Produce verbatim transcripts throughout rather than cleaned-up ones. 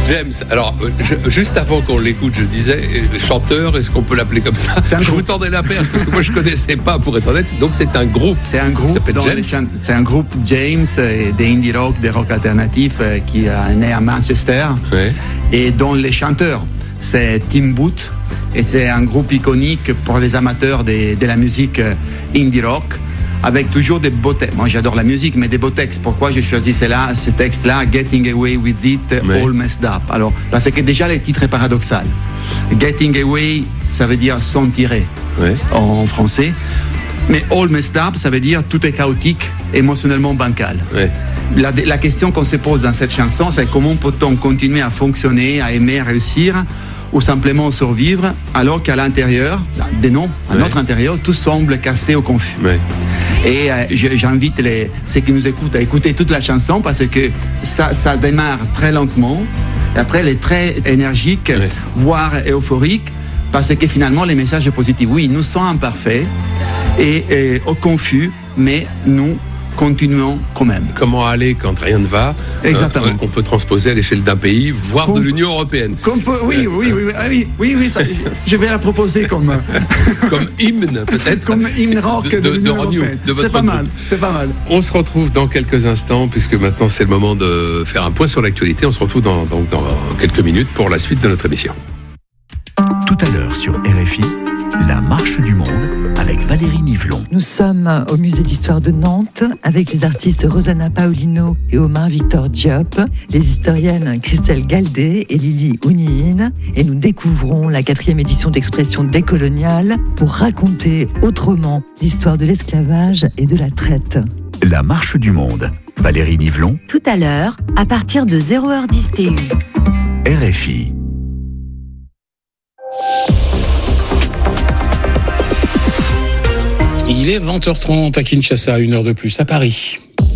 James, alors, je, juste avant qu'on l'écoute, je disais, le chanteur, est-ce qu'on peut l'appeler comme ça? C'est un je vous tendais la perche, parce que moi je connaissais pas, pour être honnête. Donc c'est un groupe. C'est un groupe, James. Chan- c'est un groupe James, euh, des indie rock, des rock alternatifs, euh, qui est né à Manchester. Ouais. Et dont les chanteurs, c'est Tim Booth. Et c'est un groupe iconique pour les amateurs de, de la musique indie rock, avec toujours des beaux textes. Moi j'adore la musique, mais des beaux textes. Pourquoi j'ai choisi celle-là, ce texte-là, Getting Away With It, ouais. All Messed Up. Alors, parce que déjà le titre est paradoxal. Getting Away, ça veut dire s'en tirer, ouais. en français. Mais All Messed Up, ça veut dire tout est chaotique, émotionnellement bancal. Ouais. La, la question qu'on se pose dans cette chanson, c'est comment peut-on continuer à fonctionner, à aimer, à réussir, ou simplement survivre, alors qu'à l'intérieur, des noms, à ouais. notre intérieur, tout semble cassé ou confus. Ouais. Et euh, j'invite les, ceux qui nous écoutent à écouter toute la chanson, parce que ça, ça démarre très lentement, et après elle est très énergique, ouais. voire euphorique, parce que finalement les messages sont positifs. Oui, nous sommes imparfaits et, et au confus, mais nous continuons quand même. Comment aller quand rien ne va? Exactement. Euh, on peut transposer à l'échelle d'un pays, voire Com- de l'Union européenne. Peut, oui, oui, oui, oui, oui, oui, ça, je vais la proposer comme comme hymne peut-être. Comme hymne rock de, de, de l'Union de européenne. De c'est pas mal, c'est pas mal. On se retrouve dans quelques instants, puisque maintenant c'est le moment de faire un point sur l'actualité. On se retrouve dans, dans, dans quelques minutes pour la suite de notre émission. Tout à l'heure sur R F I, la marche du monde avec Valérie Nivelon. Nous sommes au musée d'histoire de Nantes avec les artistes Rosanna Paulino et Omar Victor Diop, les historiennes Christelle Galdé et Lily Ouniine, et nous découvrons la quatrième édition d'Expression décoloniale pour raconter autrement l'histoire de l'esclavage et de la traite. La marche du monde, Valérie Nivelon. Tout à l'heure, à partir de zéro heure dix T U. R F I. Il est vingt heures trente à Kinshasa, une heure de plus à Paris.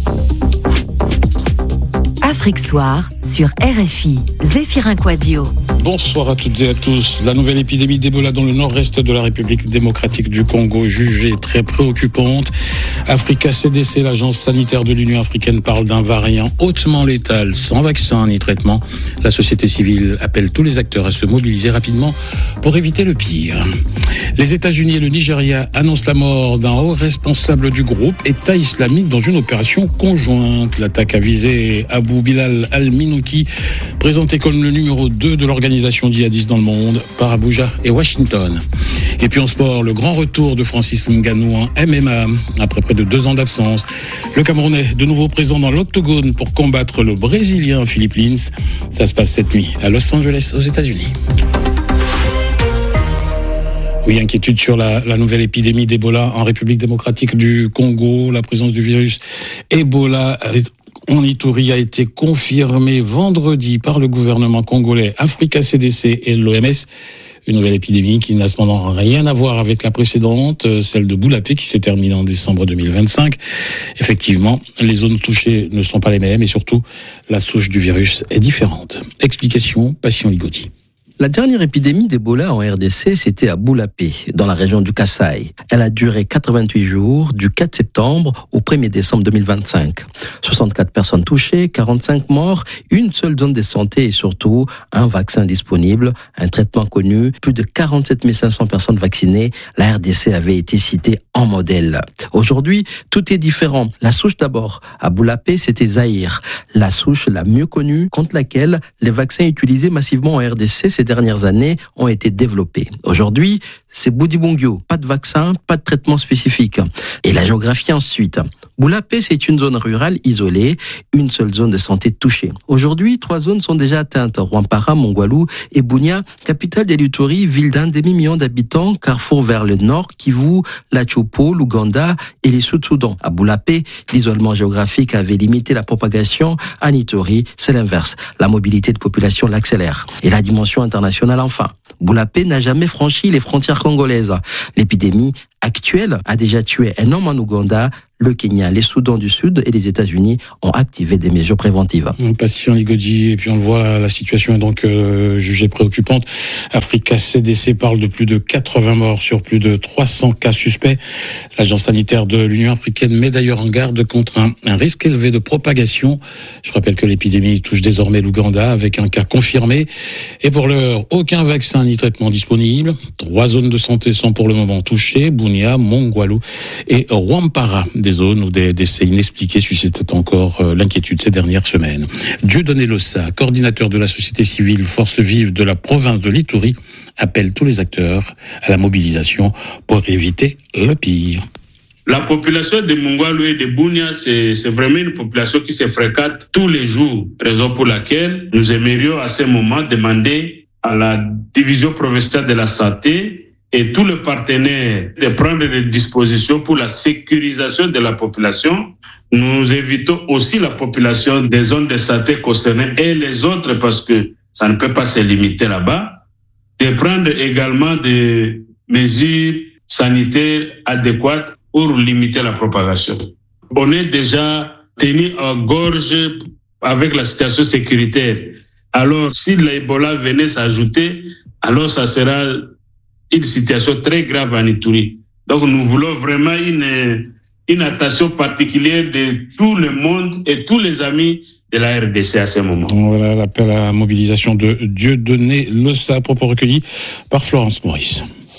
Afrique Soir sur R F I, Zéphirin Quadio. Bonsoir à toutes et à tous. La nouvelle épidémie d'Ebola dans le nord-est de la République démocratique du Congo, jugée très préoccupante. Africa C D C, l'agence sanitaire de l'Union africaine, parle d'un variant hautement létal, sans vaccin ni traitement. La société civile appelle tous les acteurs à se mobiliser rapidement pour éviter le pire. Les États-Unis et le Nigeria annoncent la mort d'un haut responsable du groupe État islamique dans une opération conjointe. L'attaque a visé Abu Bilal al-Minouki, présenté comme le numéro deux de l'organisation djihadiste dans le monde par Abuja et Washington. Et puis en sport, le grand retour de Francis Ngannou en M M A après près de deux ans d'absence. Le Camerounais de nouveau présent dans l'octogone pour combattre le Brésilien Philippe Lins. Ça se passe cette nuit à Los Angeles aux États-Unis. Oui, inquiétude sur la, la nouvelle épidémie d'Ebola en République démocratique du Congo. La présence du virus Ebola en Ituri a été confirmée vendredi par le gouvernement congolais, Africa C D C et l'O M S. Une nouvelle épidémie qui n'a cependant rien à voir avec la précédente, celle de Boulapé qui s'est terminée en décembre deux mille vingt-cinq. Effectivement, les zones touchées ne sont pas les mêmes et surtout, la souche du virus est différente. Explication, Passion Ligotti. La dernière épidémie d'Ebola en R D C, c'était à Boulapé, dans la région du Kasaï. Elle a duré quatre-vingt-huit jours, du quatre septembre au premier décembre deux mille vingt-cinq. soixante-quatre personnes touchées, quarante-cinq morts, une seule zone de santé et surtout un vaccin disponible, un traitement connu, plus de quarante-sept mille cinq cents personnes vaccinées. La R D C avait été citée en modèle. Aujourd'hui, tout est différent. La souche d'abord. À Boulapé, c'était Zaïre, la souche la mieux connue contre laquelle les vaccins utilisés massivement en R D C ces dernières années ont été développés. Aujourd'hui, c'est Boudibongyo. Pas de vaccin, pas de traitement spécifique. Et la géographie ensuite. Boulapé, c'est une zone rurale isolée, une seule zone de santé touchée. Aujourd'hui, trois zones sont déjà atteintes. Rwampara, Mongwalu et Bunia, capitale de l'Ituri, ville d'un demi-million d'habitants, carrefour vers le nord, Kivu, la Chopo, l'Ouganda et les Sud-Soudan. À Boulapé, l'isolement géographique avait limité la propagation. À Ituri, c'est l'inverse. La mobilité de population l'accélère. Et la dimension internationale enfin. Boulapé n'a jamais franchi les frontières congolaises. L'épidémie actuelle a déjà tué un homme en Ouganda. Le Kenya, les Soudans du Sud et les États-Unis ont activé des mesures préventives. Patient Ligodji, et puis on le voit, la situation est donc euh, jugée préoccupante. Africa C D C parle de plus de quatre-vingts morts sur plus de trois cents cas suspects. L'agence sanitaire de l'Union africaine met d'ailleurs en garde contre un, un risque élevé de propagation. Je rappelle que l'épidémie touche désormais l'Ouganda avec un cas confirmé. Et pour l'heure, aucun vaccin ni traitement disponible. Trois zones de santé sont pour le moment touchées, Bunia, Mongwalu et Rwampara. Des zones où des décès inexpliqués suscitaient encore euh, l'inquiétude ces dernières semaines. Dieudonné Lossa, coordinateur de la société civile Force Vive de la province de l'Ituri, appelle tous les acteurs à la mobilisation pour éviter le pire. La population de Mongwalu et de Bunia, c'est, c'est vraiment une population qui se fréquente tous les jours, raison pour laquelle nous aimerions à ce moment demander à la division provinciale de la santé et tous les partenaires de prendre des dispositions pour la sécurisation de la population. Nous invitons aussi la population des zones de santé concernées et les autres, parce que ça ne peut pas se limiter là-bas, de prendre également des mesures sanitaires adéquates pour limiter la propagation. On est déjà tenu en gorge avec la situation sécuritaire. Alors, si l'Ebola venait s'ajouter, alors ça sera une situation très grave en Ituri. Donc nous voulons vraiment une, une attention particulière de tout le monde et tous les amis de la R D C à ce moment. Voilà l'appel à la mobilisation de Dieudonné Lossa, propos recueillis par Florence Maurice.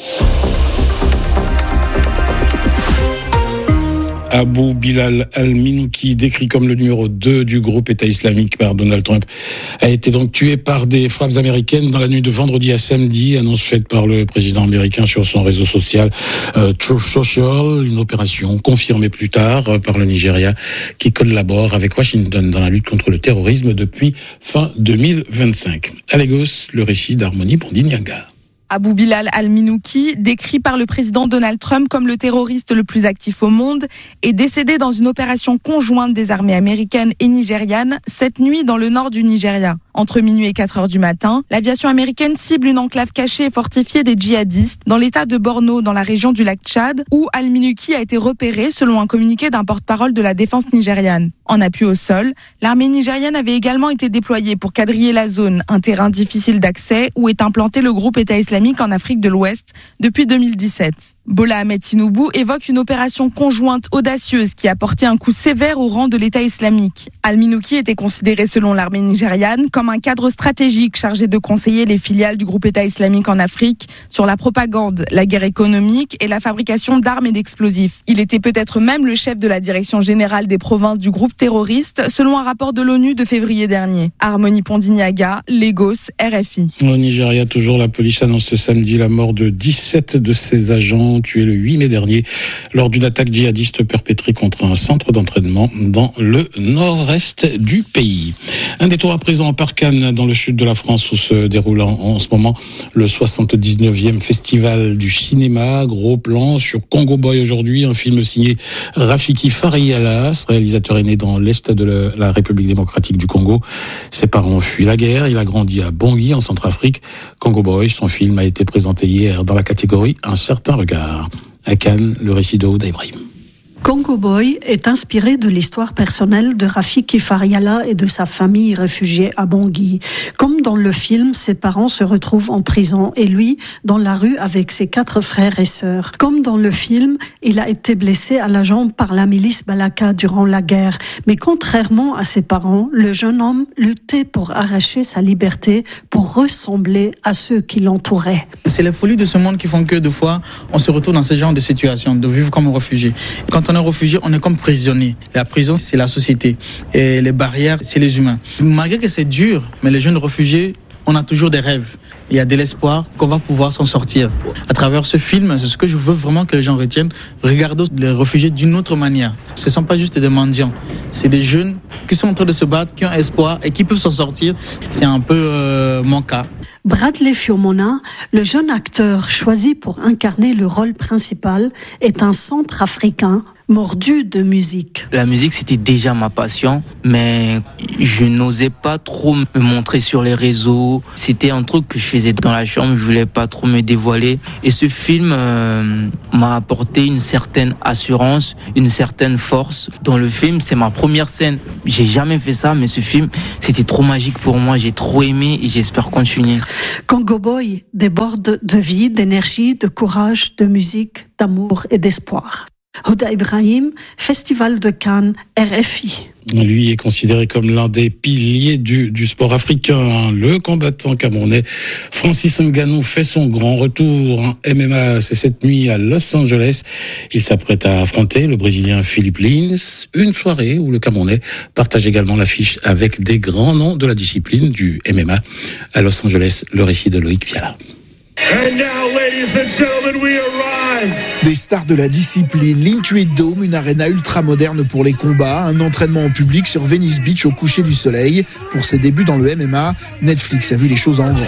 Abou Bilal al-Minouki, décrit comme le numéro deux du groupe État islamique par Donald Trump, a été donc tué par des frappes américaines dans la nuit de vendredi à samedi, annonce faite par le président américain sur son réseau social euh, Truth Social, une opération confirmée plus tard euh, par le Nigeria qui collabore avec Washington dans la lutte contre le terrorisme depuis fin deux mille vingt-cinq. À Lagos, le récit d'Harmonie Bondinyaga. Abou Bilal al-Minouki, décrit par le président Donald Trump comme le terroriste le plus actif au monde, est décédé dans une opération conjointe des armées américaines et nigérianes cette nuit dans le nord du Nigeria. Entre minuit et quatre heures du matin, l'aviation américaine cible une enclave cachée et fortifiée des djihadistes dans l'état de Borno, dans la région du lac Tchad, où al-Minouki a été repéré selon un communiqué d'un porte-parole de la défense nigériane. En appui au sol, l'armée nigériane avait également été déployée pour quadriller la zone, un terrain difficile d'accès où est implanté le groupe État islamique en Afrique de l'Ouest depuis deux mille dix-sept. Bola Ahmed Tinubu évoque une opération conjointe audacieuse qui a porté un coup sévère au rang de l'État islamique. Al-Minouki était considéré selon l'armée nigériane comme un cadre stratégique chargé de conseiller les filiales du groupe État islamique en Afrique sur la propagande, la guerre économique et la fabrication d'armes et d'explosifs. Il était peut-être même le chef de la direction générale des provinces du groupe terroriste, selon un rapport de l'ONU de février dernier. Harmonie Bondinyaga, Lagos, R F I. Au Nigeria, toujours, la police annonce ce samedi la mort de dix-sept de ses agents tués le huit mai dernier lors d'une attaque djihadiste perpétrée contre un centre d'entraînement dans le nord-est du pays. Un détour à présent par Cannes, dans le sud de la France, où se déroule en, en ce moment le soixante-dix-neuvième festival du cinéma. Gros plan sur Congo Boy aujourd'hui, un film signé Rafiki Farialas, réalisateur né dans l'est de le, la République démocratique du Congo. Ses parents fuient la guerre, il a grandi à Bangui en Centrafrique. Congo Boy, son film a été présenté hier dans la catégorie Un certain regard. À Cannes, le récit de Ouda Ibrahim. Congo Boy est inspiré de l'histoire personnelle de Rafiki Fariala et de sa famille réfugiée à Bangui. Comme dans le film, ses parents se retrouvent en prison et lui dans la rue avec ses quatre frères et sœurs. Comme dans le film, il a été blessé à la jambe par la milice Balaka durant la guerre. Mais contrairement à ses parents, le jeune homme luttait pour arracher sa liberté, pour ressembler à ceux qui l'entouraient. C'est les folies de ce monde qui font que, des fois, on se retrouve dans ce genre de situation, de vivre comme un réfugié. Quand on On est réfugié, on est comme prisonnier. La prison, c'est la société. Et les barrières, c'est les humains. Malgré que c'est dur, mais les jeunes réfugiés, on a toujours des rêves. Il y a de l'espoir qu'on va pouvoir s'en sortir. À travers ce film, c'est ce que je veux vraiment que les gens retiennent. Regardons les réfugiés d'une autre manière. Ce ne sont pas juste des mendiants. C'est des jeunes qui sont en train de se battre, qui ont espoir et qui peuvent s'en sortir. C'est un peu euh, mon cas. Bradley Fiomona, le jeune acteur choisi pour incarner le rôle principal, est un Centrafricain mordu de musique. La musique, c'était déjà ma passion, mais je n'osais pas trop me montrer sur les réseaux. C'était un truc que je faisais dans la chambre, je voulais pas trop me dévoiler. Et ce film euh, m'a apporté une certaine assurance, une certaine force. Dans le film, c'est ma première scène. J'ai jamais fait ça, mais ce film, c'était trop magique pour moi. J'ai trop aimé et j'espère continuer. Congo Boy déborde de vie, d'énergie, de courage, de musique, d'amour et d'espoir. Houda Ibrahim, Festival de Cannes, R F I. Lui est considéré comme l'un des piliers du, du sport africain. Le combattant camerounais Francis Ngannou fait son grand retour en M M A. C'est cette nuit à Los Angeles. Il s'apprête à affronter le Brésilien Philippe Lins. Une soirée où le Camerounais partage également l'affiche avec des grands noms de la discipline du M M A. À Los Angeles, le récit de Loïc Viala. And now, ladies and gentlemen, we arrive. Des stars de la discipline, l'Intuit Dome, une arène ultra moderne pour les combats, un entraînement en public sur Venice Beach au coucher du soleil. Pour ses débuts dans le M M A, Netflix a vu les choses en grand.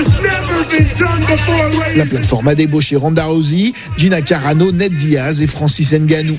La plateforme a débauché Ronda Rousey, Gina Carano, Ned Diaz et Francis Ngannou.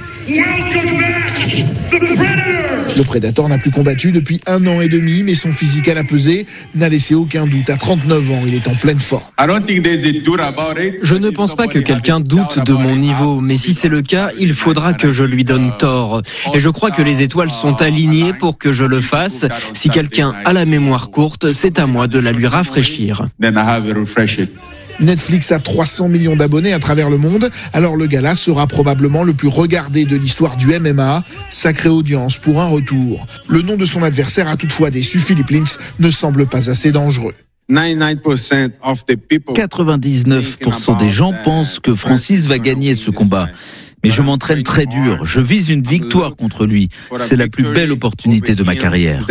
Le Predator n'a plus combattu depuis un an et demi, mais son physique à la pesée n'a laissé aucun doute. À trente-neuf ans, il est en pleine forme. Je ne pense pas que quelqu'un doute de mon niveau, mais si c'est le cas, il faudra que je lui donne tort. Et je crois que les étoiles sont alignées pour que je le fasse. Si quelqu'un a la mémoire courte, c'est à moi de la lui rafraîchir. Netflix a trois cents millions d'abonnés à travers le monde, alors le gala sera probablement le plus regardé de l'histoire du M M A. Sacrée audience pour un retour. Le nom de son adversaire a toutefois déçu. Philippe Lins ne semble pas assez dangereux. quatre-vingt-dix-neuf pour cent des gens pensent que Francis va gagner ce combat. Mais je m'entraîne très dur. Je vise une victoire contre lui. C'est la plus belle opportunité de ma carrière.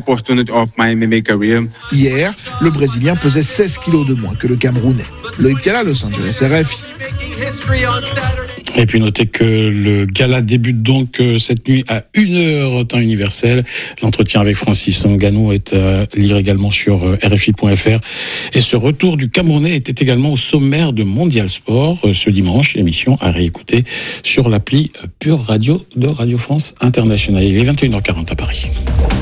Hier, le Brésilien pesait seize kilos de moins que le Camerounais. Loïc Viala, Los Angeles, R F I. Et puis notez que le gala débute donc cette nuit à une heure temps universel. L'entretien avec Francis Ngannou est à lire également sur R F I point F R. Et ce retour du Camerounais était également au sommaire de Mondial Sport ce dimanche. Émission à réécouter sur l'appli Pure Radio de Radio France Internationale. Il est vingt et une heures quarante à Paris.